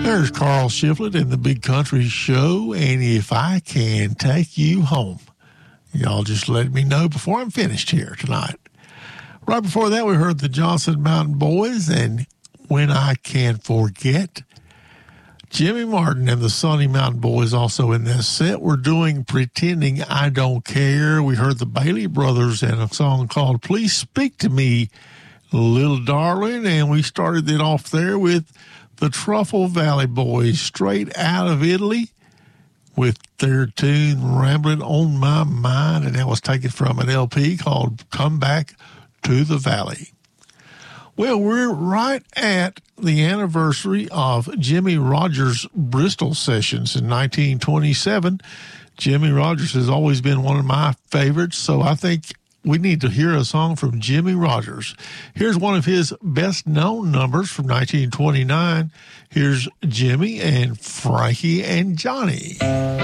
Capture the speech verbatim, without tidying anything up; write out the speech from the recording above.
There's Carl Shiflett in the Big Country Show, and If I Can Take You Home. Y'all just let me know before I'm finished here tonight. Right before that, we heard the Johnson Mountain Boys and When I Can Forget. Jimmy Martin and the Sonny Mountain Boys also in this set. We're doing Pretending I Don't Care. We heard the Bailey Brothers and a song called Please Speak to Me, Little Darling. And we started it off there with the Truffle Valley Boys, straight out of Italy, with their tune Rambling on My Mind. And that was taken from an L P called Come Back to the Valley. Well, we're right at the anniversary of Jimmie Rodgers' Bristol sessions in nineteen twenty-seven. Jimmie Rodgers has always been one of my favorites, so I think we need to hear a song from Jimmie Rodgers. Here's one of his best-known numbers from nineteen twenty-nine. Here's Jimmy and Frankie and Johnny.